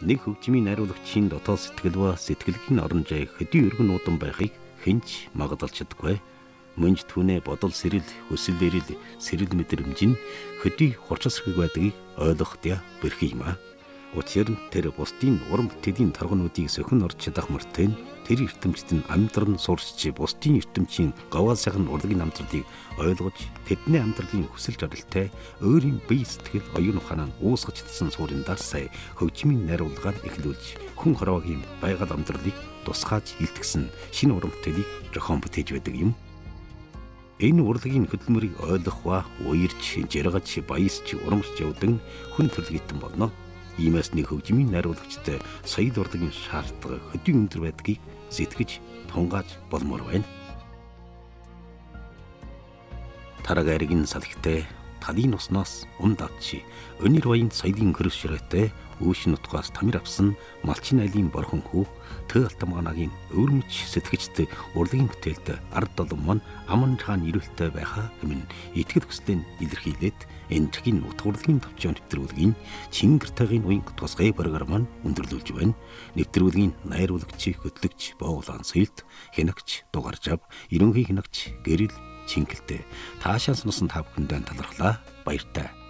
нэг хөгжмийн найруулагчийн дотоод сэтгэл ба сэтгэлгийн оронжээ хөдий өргөн нуудан байхыг хинч магадлж чаддаггүй. Мөнж түүнээ бодол сэрэл, хүсэл эрэл, сэрэл мэдрэмж нь хөдий хурцсрэг байдгийг ойлгохдоо бэрх юм аа. Учир нь тэр бусдын уран бүтээлийн торгонуудыг сөхөн орж чадах мөртөө тэр эрдэмтдэн амьдран сурч бусдын эрдэмтийн говаа сайхан урлагийн амтралыг ойлгож тэдний амтралын хүсэл жаргалтай өөрийн бие сэтгэл оюун ухаанаа уусгаж чадсан суурин даар сая хөгжмийн найруулгаар эхлүүлж хүн хорвоогийн байгаль амтралыг тусгааж илтгэсэн шинэ уран бүтээлийг зохион бүтээж байдаг юм. Энэ урлагийн хөдөлмөрийг ойлгох ба уярч, жаргаж, баясч, урамшиж явдаг хүн төрлөختөн болно. Иймээс нэг хөгжмийн найруулагчтай соёл урлагийн шаардлага хөдий өндөр байдгийг сэтгэж тунгааж болмоор байна. Тараг айргийн салхитай талын усноос давчи өнөр баян соёлын хөрөс ширээтэй үүшин утгаас тамир авсан малчин айлын борхон хүү тө алтамганагийн өвөрмөч сэтгэгчтэй урлагийн бүтээлд ард долон мань аман чаан ирүүлтэй байхаа хэмээн итгэл хүслэн илэрхийлээд энэ чигийн утга урлагийн төвчөн нэвтрүүлгийн Чингэртайгийн уян тусгай програм маань өндөрлүүлж байна. Нэвтрүүлгийн найруулагч, хөтлөгч, боолон соёлт хянагч, дугарж ав, ерөнхий хянагч Гэрэл Чингэлтэй таашаа сонсон та бүхэндээ талархлаа. Баяртай.